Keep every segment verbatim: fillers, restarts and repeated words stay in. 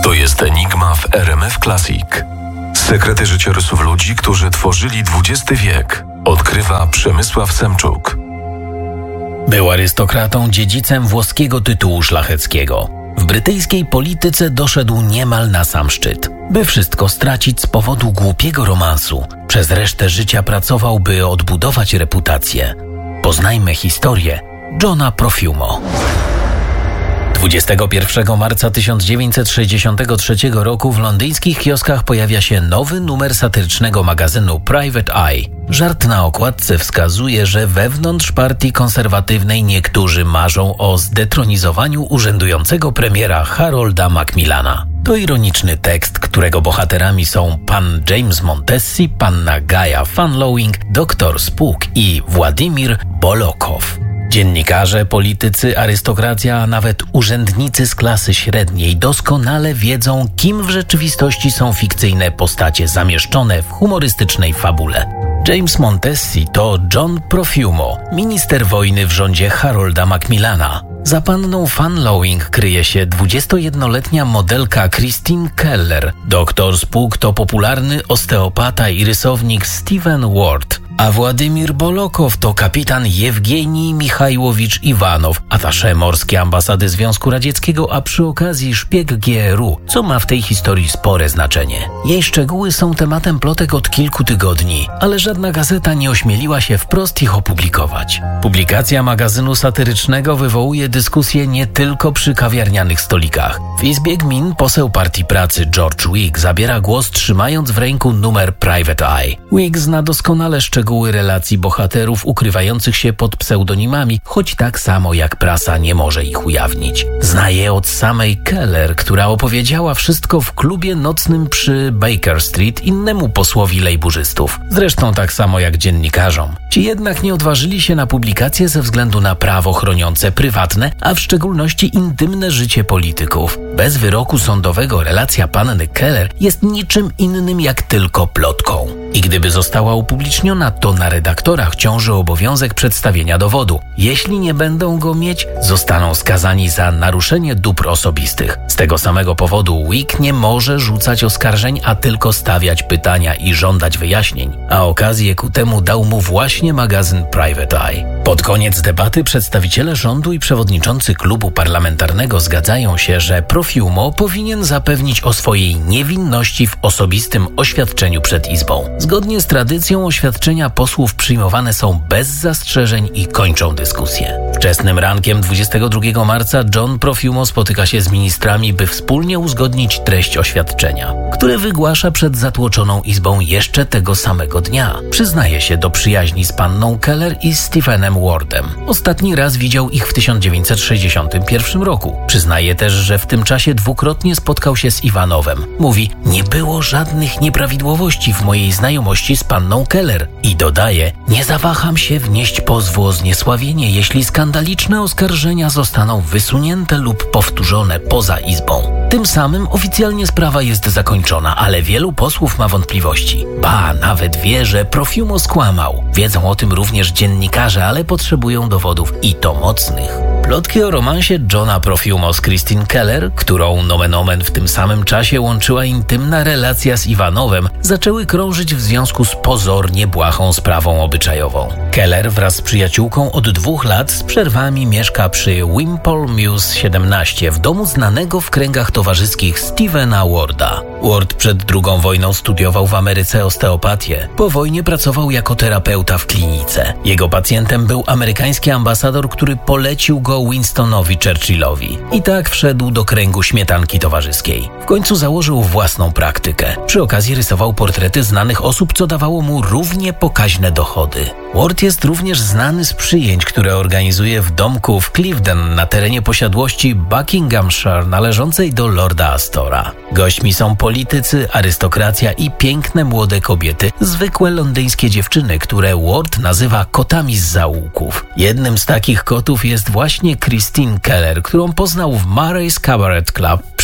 To jest Enigma w R M F Classic. Sekrety życiorysów ludzi, którzy tworzyli dwudziesty wiek, odkrywa Przemysław Semczuk. Był arystokratą, dziedzicem włoskiego tytułu szlacheckiego. W brytyjskiej polityce doszedł niemal na sam szczyt. By wszystko stracić z powodu głupiego romansu, przez resztę życia pracował, by odbudować reputację. Poznajmy historię Johna Profumo. dwudziestego pierwszego marca tysiąc dziewięćset sześćdziesiątego trzeciego roku w londyńskich kioskach pojawia się nowy numer satyrycznego magazynu Private Eye. Żart na okładce wskazuje, że wewnątrz partii konserwatywnej niektórzy marzą o zdetronizowaniu urzędującego premiera Harolda Macmillana. To ironiczny tekst, którego bohaterami są pan James Montesi, panna Gaja Fanlowing, doktor Spook i Władimir Bolokow. Dziennikarze, politycy, arystokracja, a nawet urzędnicy z klasy średniej doskonale wiedzą, kim w rzeczywistości są fikcyjne postacie zamieszczone w humorystycznej fabule. James Montesi to John Profumo, minister wojny w rządzie Harolda Macmillana. Za panną Fanlowing kryje się dwudziestojednoletnia modelka Christine Keller. Doktor Spook to popularny osteopata i rysownik Stephen Ward. A Władimir Bolokow to kapitan Jewgenij Michajłowicz Iwanow, atasze morskie ambasady Związku Radzieckiego, a przy okazji szpieg G R U, co ma w tej historii spore znaczenie. Jej szczegóły są tematem plotek od kilku tygodni, ale żadna gazeta nie ośmieliła się wprost ich opublikować. Publikacja magazynu satyrycznego wywołuje dyskusje nie tylko przy kawiarnianych stolikach. W Izbie Gmin poseł Partii Pracy George Weah zabiera głos, trzymając w ręku numer Private Eye. Weah zna doskonale szczegóły Szczegóły relacji bohaterów ukrywających się pod pseudonimami, choć tak samo jak prasa nie może ich ujawnić. Zna je od samej Keller, która opowiedziała wszystko w klubie nocnym przy Baker Street innemu posłowi lejburzystów. Zresztą tak samo jak dziennikarzom. Ci jednak nie odważyli się na publikację ze względu na prawo chroniące prywatne, a w szczególności intymne życie polityków. Bez wyroku sądowego relacja panny Keller jest niczym innym jak tylko plotką. I gdyby została upubliczniona, to na redaktorach ciąży obowiązek przedstawienia dowodu. Jeśli nie będą go mieć, zostaną skazani za naruszenie dóbr osobistych. Z tego samego powodu Weah nie może rzucać oskarżeń, a tylko stawiać pytania i żądać wyjaśnień. A okazję ku temu dał mu właśnie magazyn Private Eye. Pod koniec debaty przedstawiciele rządu i przewodniczący klubu parlamentarnego zgadzają się, że Profumo powinien zapewnić o swojej niewinności w osobistym oświadczeniu przed Izbą. Zgodnie z tradycją oświadczenia posłów przyjmowane są bez zastrzeżeń i kończą dyskusję. Wczesnym rankiem dwudziestego drugiego marca John Profumo spotyka się z ministrami, by wspólnie uzgodnić treść oświadczenia, które wygłasza przed zatłoczoną Izbą jeszcze tego samego dnia. Przyznaje się do przyjaźni z panną Keller i Stephenem Wardem. Ostatni raz widział ich w tysiąc dziewięćset sześćdziesiątym pierwszym roku. Przyznaje też, że w tym czasie dwukrotnie spotkał się z Iwanowem. Mówi: nie było żadnych nieprawidłowości w mojej znajomości z panną Keller. I dodaje: nie zawaham się wnieść pozwu o zniesławienie, jeśli skandaliczne oskarżenia zostaną wysunięte lub powtórzone poza Izbą. Tym samym oficjalnie sprawa jest zakończona, ale wielu posłów ma wątpliwości. Ba, nawet wie, że Profumo skłamał. Wiedzą o tym również dziennikarze, ale potrzebują dowodów i to mocnych. Plotki o romansie Johna Profumo z Christine Keller, którą nomen omen w tym samym czasie łączyła intymna relacja z Iwanowem, zaczęły krążyć w związku z pozornie błahą sprawą obyczajową. Keller wraz z przyjaciółką od dwóch lat z przerwami mieszka przy Wimpole Mews siedemnaście w domu znanego w kręgach towarzyskich Stephena Warda. Ward przed drugą wojną studiował w Ameryce osteopatię. Po wojnie pracował jako terapeuta w klinice. Jego pacjentem był amerykański ambasador, który polecił go Winstonowi Churchillowi. I tak wszedł do kręgu śmietanki towarzyskiej. W końcu założył własną praktykę. Przy okazji rysował portrety znanych osób, co dawało mu równie pokaźne dochody. Ward jest również znany z przyjęć, które organizuje w domku w Cliveden na terenie posiadłości Buckinghamshire należącej do lorda Astora. Gośćmi są politycy, arystokracja i piękne młode kobiety, zwykłe londyńskie dziewczyny, które Ward nazywa kotami z zaułków. Jednym z takich kotów jest właśnie Christine Keller, którą poznał w Murray's Cabaret Club przy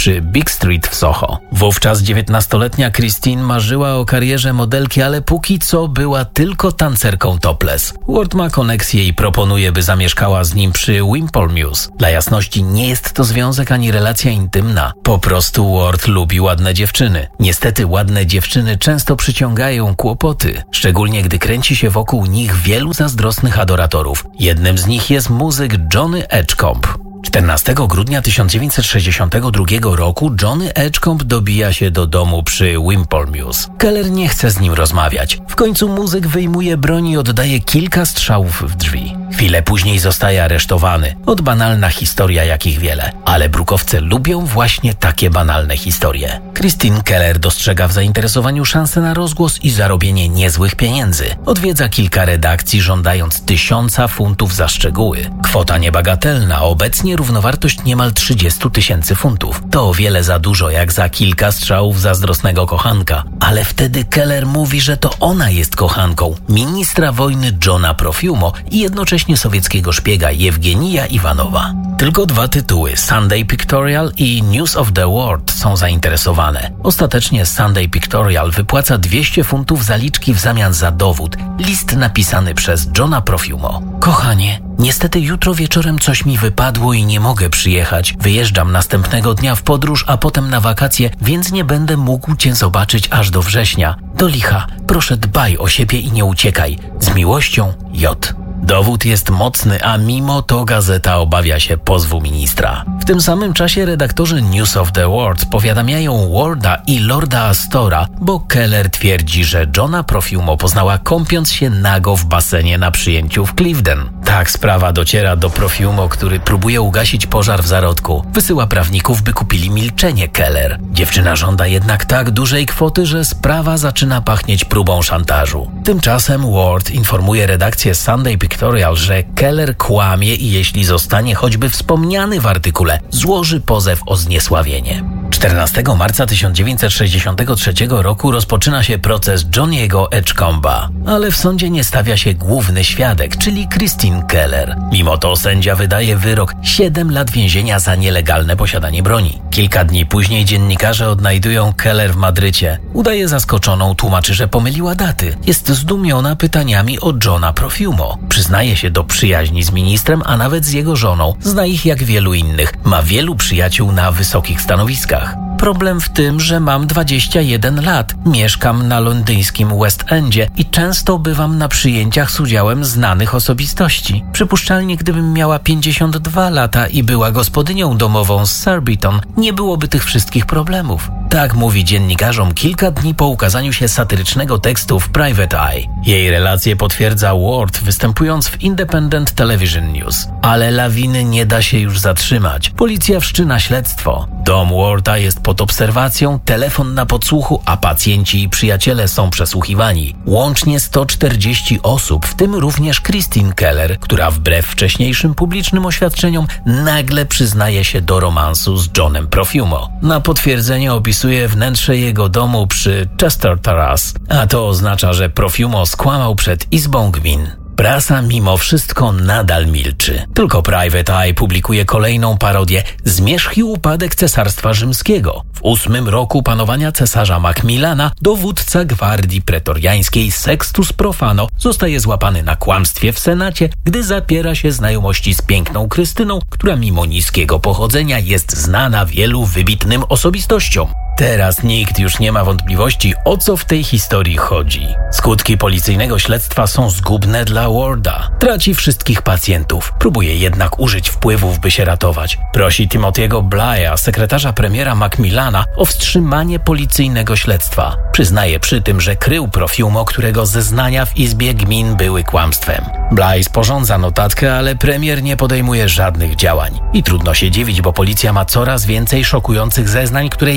przy Big Street w Soho. Wówczas dziewiętnastoletnia Christine marzyła o karierze modelki, ale póki co była tylko tancerką topless. Ward ma koneksję i proponuje, by zamieszkała z nim przy Wimpole Mews. Dla jasności, nie jest to związek ani relacja intymna. Po prostu Ward lubi ładne dziewczyny. Niestety ładne dziewczyny często przyciągają kłopoty, szczególnie gdy kręci się wokół nich wielu zazdrosnych adoratorów. Jednym z nich jest muzyk Johnny Edgecombe. czternastego grudnia tysiąc dziewięćset sześćdziesiątego drugiego roku Johnny Edgecombe dobija się do domu przy Wimpole Mews. Keller nie chce z nim rozmawiać. W końcu muzyk wyjmuje broń i oddaje kilka strzałów w drzwi. Chwilę później zostaje aresztowany. Od banalna historia jakich wiele. Ale brukowce lubią właśnie takie banalne historie. Christine Keller dostrzega w zainteresowaniu szansę na rozgłos i zarobienie niezłych pieniędzy. Odwiedza kilka redakcji, żądając tysiąca funtów za szczegóły. Kwota niebagatelna, obecnie równowartość niemal trzydzieści tysięcy funtów. To o wiele za dużo jak za kilka strzałów zazdrosnego kochanka. Ale wtedy Keller mówi, że to ona jest kochanką ministra wojny Johna Profumo i jednocześnie sowieckiego szpiega Jewgenija Iwanowa. Tylko dwa tytuły, Sunday Pictorial i News of the World, są zainteresowane. Ostatecznie Sunday Pictorial wypłaca dwieście funtów zaliczki w zamian za dowód, list napisany przez Johna Profumo. Kochanie, niestety jutro wieczorem coś mi wypadło i nie mogę przyjechać. Wyjeżdżam następnego dnia w podróż, a potem na wakacje, więc nie będę mógł cię zobaczyć aż do września. Do licha, proszę dbaj o siebie i nie uciekaj. Z miłością, J. Dowód jest mocny, a mimo to gazeta obawia się pozwu ministra. W tym samym czasie redaktorzy News of the World powiadamiają Warda i Lorda Astora, bo Keller twierdzi, że Johna Profumo poznała kąpiąc się nago w basenie na przyjęciu w Cliveden. Tak sprawa dociera do Profumo, który próbuje ugasić pożar w zarodku. Wysyła prawników, by kupili milczenie Keller. Dziewczyna żąda jednak tak dużej kwoty, że sprawa zaczyna pachnieć próbą szantażu. Tymczasem Ward informuje redakcję Sunday Pictorial, że Keller kłamie i jeśli zostanie choćby wspomniany w artykule, złoży pozew o zniesławienie. czternastego marca tysiąc dziewięćset sześćdziesiątego trzeciego roku rozpoczyna się proces Johnny'ego Edgecombe'a, ale w sądzie nie stawia się główny świadek, czyli Christine Keller. Mimo to sędzia wydaje wyrok siedem lat więzienia za nielegalne posiadanie broni. Kilka dni później dziennikarze odnajdują Keller w Madrycie. Udaje zaskoczoną, tłumaczy, że pomyliła daty. Jest zdumiona pytaniami o Johna Profumo. Przyznaje się do przyjaźni z ministrem, a nawet z jego żoną. Zna ich jak wielu innych. Ma wielu przyjaciół na wysokich stanowiskach. Problem w tym, że mam dwadzieścia jeden lat, mieszkam na londyńskim West Endzie i często bywam na przyjęciach z udziałem znanych osobistości. Przypuszczalnie gdybym miała pięćdziesiąt dwa lata i była gospodynią domową z Surbiton, nie byłoby tych wszystkich problemów. Tak mówi dziennikarzom kilka dni po ukazaniu się satyrycznego tekstu w Private Eye. Jej relację potwierdza Ward, występując w Independent Television News. Ale lawiny nie da się już zatrzymać. Policja wszczyna śledztwo. Dom Warda jest pod obserwacją, telefon na podsłuchu, a pacjenci i przyjaciele są przesłuchiwani. Łącznie sto czterdzieści osób, w tym również Christine Keller, która wbrew wcześniejszym publicznym oświadczeniom nagle przyznaje się do romansu z Johnem Profumo. Na potwierdzenie opisuje wnętrze jego domu przy Chester Terrace, a to oznacza, że Profumo skłamał przed Izbą Gmin. Prasa mimo wszystko nadal milczy. Tylko Private Eye publikuje kolejną parodię Zmierzch i upadek Cesarstwa Rzymskiego. W ósmym roku panowania cesarza Macmillana dowódca gwardii pretoriańskiej Sextus Profano zostaje złapany na kłamstwie w Senacie, gdy zapiera się znajomości z piękną Krystyną, która mimo niskiego pochodzenia jest znana wielu wybitnym osobistościom. Teraz nikt już nie ma wątpliwości, o co w tej historii chodzi. Skutki policyjnego śledztwa są zgubne dla Warda. Traci wszystkich pacjentów. Próbuje jednak użyć wpływów, by się ratować. Prosi Timothy'ego Bly'a, sekretarza premiera Macmillana, o wstrzymanie policyjnego śledztwa. Przyznaje przy tym, że krył Profumo, którego zeznania w Izbie Gmin były kłamstwem. Bly sporządza notatkę, ale premier nie podejmuje żadnych działań. I trudno się dziwić, bo policja ma coraz więcej szokujących zeznań, które jakimś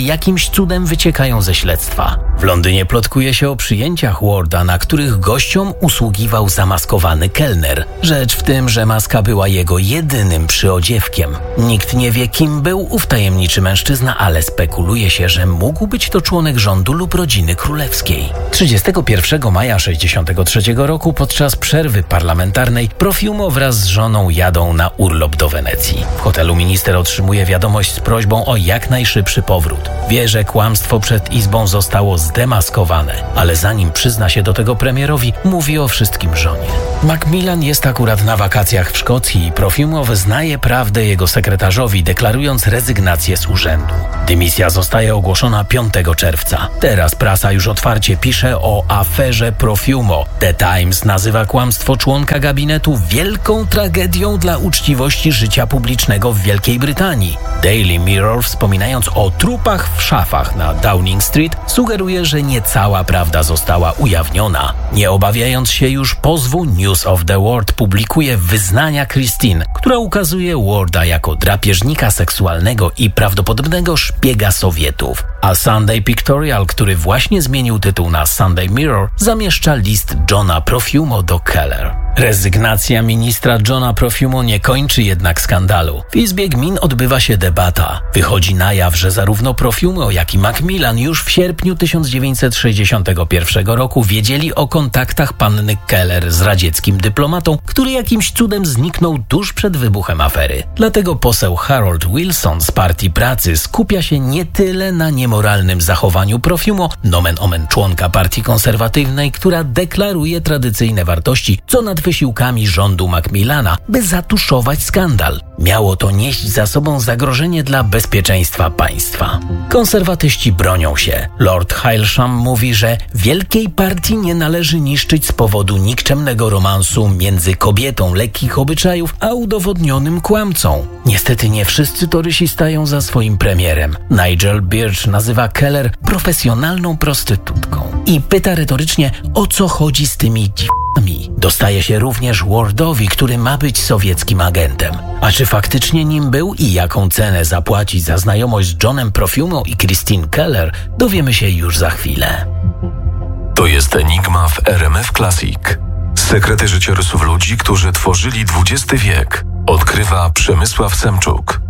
jakimś cudem wyciekają ze śledztwa. W Londynie plotkuje się o przyjęciach Warda, na których gościom usługiwał zamaskowany kelner. Rzecz w tym, że maska była jego jedynym przyodziewkiem. Nikt nie wie, kim był ów tajemniczy mężczyzna, ale spekuluje się, że mógł być to członek rządu lub rodziny królewskiej. trzydziestego pierwszego maja sześćdziesiątego trzeciego roku podczas przerwy parlamentarnej Profumo wraz z żoną jadą na urlop do Wenecji. W hotelu minister otrzymuje wiadomość z prośbą o jak najszybszy powrót. Wie, że kłamstwo przed izbą zostało zdemaskowane, ale zanim przyzna się do tego premierowi, mówi o wszystkim żonie. Macmillan jest akurat na wakacjach w Szkocji i Profumo wyznaje prawdę jego sekretarzowi, deklarując rezygnację z urzędu. Dymisja zostaje ogłoszona piątego czerwca. Teraz prasa już otwarcie pisze o aferze Profumo. The Times nazywa kłamstwo członka gabinetu wielką tragedią dla uczciwości życia publicznego w Wielkiej Brytanii. Daily Mirror, wspominając o trupach w szafach na Downing Street, sugeruje, że nie cała prawda została ujawniona. Nie obawiając się już pozwu, News of the World publikuje wyznania Christine, która ukazuje Warda jako drapieżnika seksualnego i prawdopodobnego szpiega Sowietów. A Sunday Pictorial, który właśnie zmienił tytuł na Sunday Mirror, zamieszcza list Johna Profumo do Keller. Rezygnacja ministra Johna Profumo nie kończy jednak skandalu. W Izbie Gmin odbywa się debata. Wychodzi na jaw, że zarówno Profumo, jak i Macmillan już w sierpniu tysiąc dziewięćset sześćdziesiątego pierwszego roku wiedzieli o kontaktach panny Keller z radzieckim dyplomatą, który jakimś cudem zniknął tuż przed wybuchem afery. Dlatego poseł Harold Wilson z Partii Pracy skupia się nie tyle na niemoralnym zachowaniu Profumo, nomen omen członka Partii Konserwatywnej, która deklaruje tradycyjne wartości, co nad wysiłkami rządu Macmillana, by zatuszować skandal. Miało to nieść za sobą zagrożenie dla bezpieczeństwa państwa. Konserwatyści bronią się. Lord Hailsham mówi, że Wielkiej Partii nie należy niszczyć z powodu nikczemnego romansu między kobietą lekkich obyczajów a udowodnionym kłamcą. Niestety nie wszyscy torysi stają za swoim premierem. Nigel Birch nazywa Keller profesjonalną prostytutką i pyta retorycznie, o co chodzi z tymi dziwami. Dostaje się również Wardowi, który ma być sowieckim agentem. A czy faktycznie nim był i jaką cenę zapłaci za znajomość z Johnem Profumo i Christine Keller, dowiemy się już za chwilę. To jest Enigma w R M F Classic. Sekrety życiorysów ludzi, którzy tworzyli dwudziesty wiek, odkrywa Przemysław Semczuk.